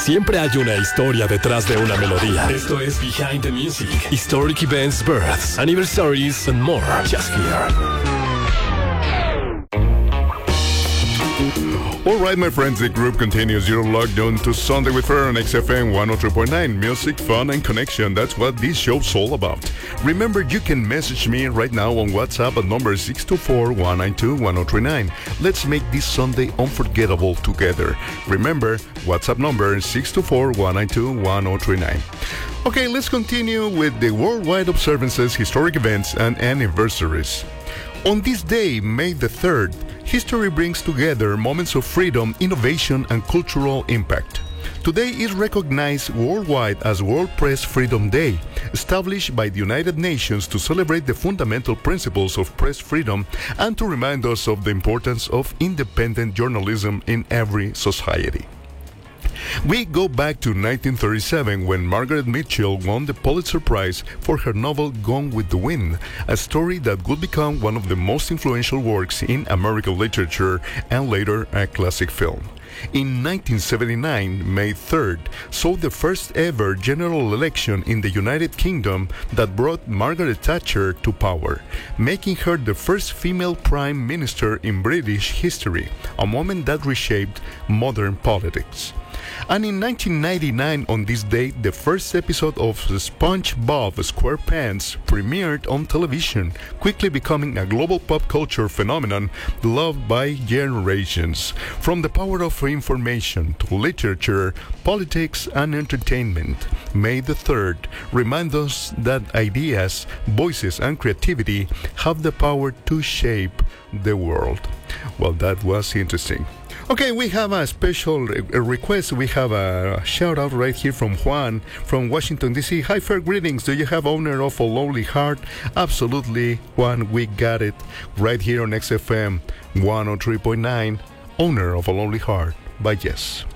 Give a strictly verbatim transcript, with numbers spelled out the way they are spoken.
Siempre hay una historia detrás de una melodía. Esto es Behind the Music. Historic events, births, anniversaries, and more. Just here. All right, my friends, the group continues. You're logged on to Sunday with Her on X F M one oh three point nine. Music, fun, and connection. That's what this show's all about. Remember, you can message me right now on WhatsApp at number six two four, one nine two, one oh three nine. Let's make this Sunday unforgettable together. Remember, WhatsApp number six two four, one nine two, one oh three nine. Okay, let's continue with the worldwide observances, historic events, and anniversaries. On this day, May the third, history brings together moments of freedom, innovation, and cultural impact. Today is recognized worldwide as World Press Freedom Day, established by the United Nations to celebrate the fundamental principles of press freedom and to remind us of the importance of independent journalism in every society. We go back to nineteen thirty-seven when Margaret Mitchell won the Pulitzer Prize for her novel Gone with the Wind, a story that would become one of the most influential works in American literature and later a classic film. In nineteen seventy-nine, May third, saw the first ever general election in the United Kingdom that brought Margaret Thatcher to power, making her the first female prime minister in British history, a moment that reshaped modern politics. And in nineteen ninety-nine, on this date, the first episode of SpongeBob SquarePants premiered on television, quickly becoming a global pop culture phenomenon loved by generations. From the power of information to literature, politics, and entertainment, May the third reminds us that ideas, voices, and creativity have the power to shape the world. Well, that was interesting. Okay, we have a special re- request. We have a shout out right here from Juan from Washington, D C. Hi, fair greetings. Do you have Owner of a Lonely Heart? Absolutely, Juan, we got it right here on X F M one oh three point nine. Owner of a Lonely Heart by Yes.